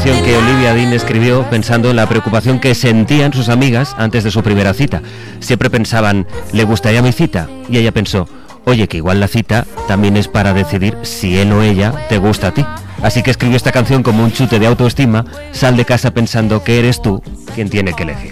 canción que Olivia Dean escribió pensando en la preocupación que sentían sus amigas antes de su primera cita. Siempre pensaban, ¿le gustaría mi cita? Y ella pensó, oye, que igual la cita también es para decidir si él o ella te gusta a ti. Así que escribió esta canción como un chute de autoestima. Sal de casa pensando que eres tú quien tiene que elegir.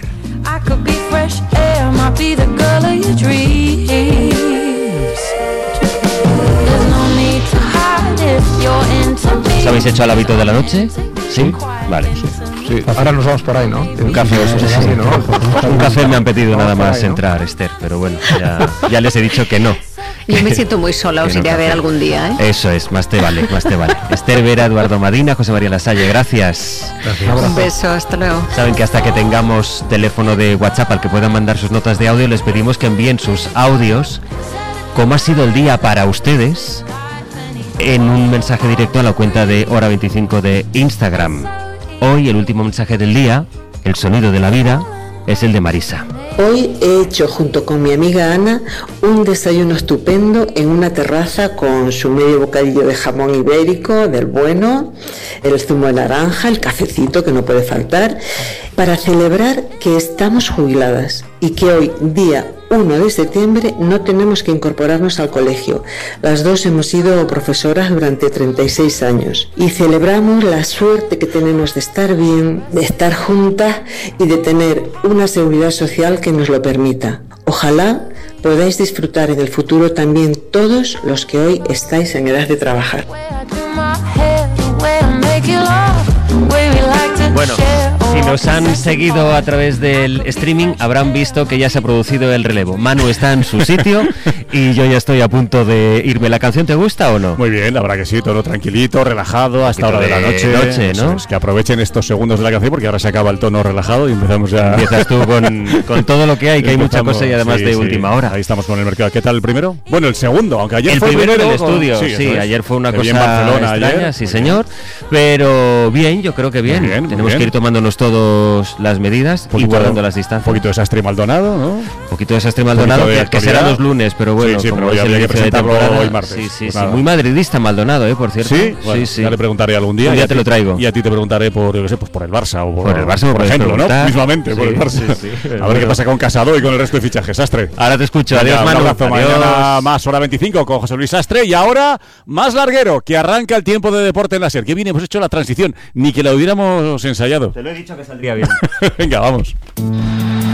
¿Os habéis hecho el hábito de la noche? ¿Sí? Vale. Sí. Ahora nos vamos por ahí, ¿no? Un café, sí, ¿no? Un café me han pedido nada más entrar, Esther, pero bueno, ya les he dicho que no. Yo me siento muy sola, os iré a ver algún día, ¿eh? Eso es, más te vale. Esther Vera, Eduardo Madina, José María Lasalle, gracias. Un beso, hasta luego. Saben que hasta que tengamos teléfono de WhatsApp al que puedan mandar sus notas de audio, les pedimos que envíen sus audios, cómo ha sido el día para ustedes, en un mensaje directo a la cuenta de Hora 25 de Instagram. Hoy el último mensaje del día, el sonido de la vida, es el de Marisa. Hoy he hecho junto con mi amiga Ana un desayuno estupendo en una terraza con su medio bocadillo de jamón ibérico, del bueno, el zumo de naranja, el cafecito que no puede faltar, para celebrar que estamos jubiladas y que hoy, día 1 de septiembre, no tenemos que incorporarnos al colegio. Las dos hemos sido profesoras durante 36 años y celebramos la suerte que tenemos de estar bien, de estar juntas y de tener una seguridad social que nos lo permita. Ojalá podáis disfrutar en el futuro también todos los que hoy estáis en edad de trabajar. Bueno, si nos han seguido a través del streaming habrán visto que ya se ha producido el relevo. Manu está en su sitio y yo ya estoy a punto de irme. ¿La canción te gusta o no? Muy bien, la verdad que sí, todo tranquilito, relajado hasta hora de la noche, ¿no? Es que aprovechen estos segundos de la canción porque ahora se acaba el tono relajado y empezamos ya. Empiezas tú con todo lo que hay, que hay mucha cosa y además de última hora. Ahí estamos con el mercado. ¿Qué tal el primero? Bueno, el segundo, aunque ayer fue el primero en el estudio. Sí, ayer fue una cosa Barcelona, extraña, ayer. Sí señor, pero bien, yo creo que bien. Tenemos que ir tomándonos todos las medidas y guardando las distancias. Un poquito de Sastre y Maldonado, ¿no? Un poquito de Sastre y Maldonado, que será los lunes, pero bueno, sí, como pero es el había que inicio de temporada, hoy martes. Sí, muy madridista Maldonado, por cierto. Sí, bueno, sí. Ya le preguntaré algún día. Ya te lo traigo. Y a ti te preguntaré por, yo qué sé, pues por el Barça o por el Barça, por ejemplo, ¿no? Mismamente, sí, por el Barça. Sí. A ver qué pasa con Casado y con el resto de fichajes. Sastre. Ahora te escucho. Adiós, Manu. Un abrazo. Mañana más Hora 25 con José Luis Sastre. Y ahora más larguero, que arranca el tiempo de deporte en la SER. Que bien hemos hecho la transición, ni que la hubiéramos ensayado. Te lo he dicho que saldría bien. Venga, vamos.